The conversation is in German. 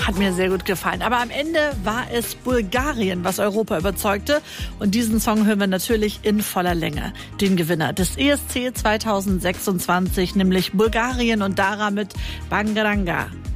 Hat mir sehr gut gefallen. Aber am Ende war es Bulgarien, was Europa überzeugte. Und diesen Song hören wir natürlich in voller Länge. Den Gewinner des ESC 2026, nämlich Bulgarien und Dara mit Bangaranga.